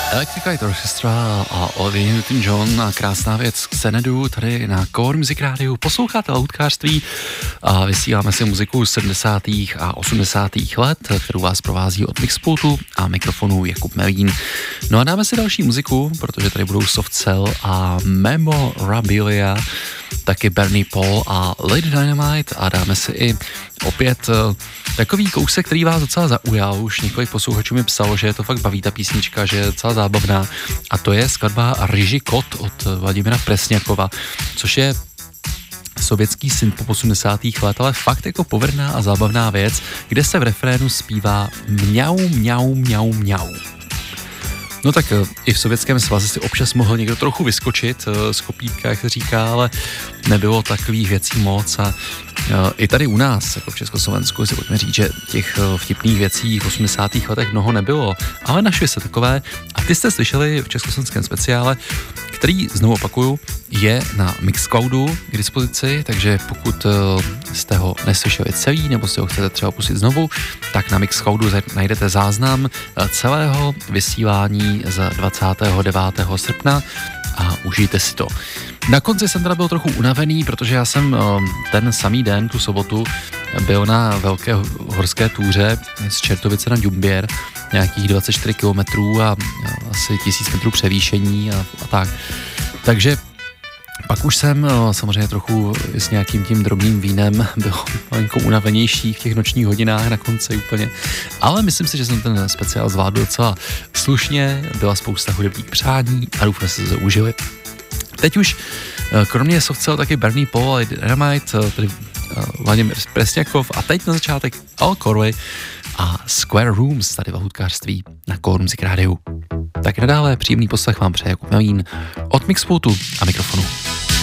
Electric Light Orchestra a Olivia Newton-John a krásná věc k Xenedu tady na Core Music Rádiu. Posloucháte loutkářství a vysíláme si muziku 70. a 80. let, kterou vás provází od mixpultu a mikrofonu Jakub Melín. No a dáme si další muziku, protože tady budou Soft Cell a Memorabilia, taky Bernie Paul a Lady Dynamite a dáme si i opět takový kousek, který vás docela zaujal. Už několik posluchačů mi psalo, že je to fakt baví ta písnička, že je docela zábavná a to je skladba Ryži kot od Vladimira Presňakova, což je sovětský synth 80. let, ale fakt jako povrchná a zábavná věc, kde se v refrénu zpívá mňau, mňau, mňau, mňau. No tak i v Sovětském svazu si občas mohl někdo trochu vyskočit z kopítka, jak se říká, ale nebylo takových věcí moc a i tady u nás, jako v Československu, si pojďme říct, že těch vtipných věcí v 80. letech mnoho nebylo, ale našly se takové a ty jste slyšeli v československém speciále, který, znovu opakuju, je na Mixcloudu k dispozici, takže pokud jste ho neslyšeli celý, nebo si ho chcete třeba pustit znovu, tak na Mixcloudu najdete záznam celého vysílání z 29. srpna a užijte si to. Na konci jsem teda byl trochu unavený, protože já jsem ten samý den, tu sobotu, byl na velké horské túře z Čertovice na Ďumběr, nějakých 24 kilometrů a asi 1000 metrů převýšení a tak. Takže pak už jsem samozřejmě trochu s nějakým tím drobným vínem byl malinko unavenější v těch nočních hodinách na konci úplně, ale myslím si, že jsem ten speciál zvládl docela slušně, byla spousta hudebních přání a doufám, že se to užili. Teď už kromě Soft Cell taky Bernie Paul a Dynamite, tedy Vladimír Presňakov a teď na začátek Al Corway a Square Rooms tady v hudkářství na Core Music Rádiu. Tak nadále příjemný poslech vám přeje Jakub Melín od mixpultu a mikrofonu.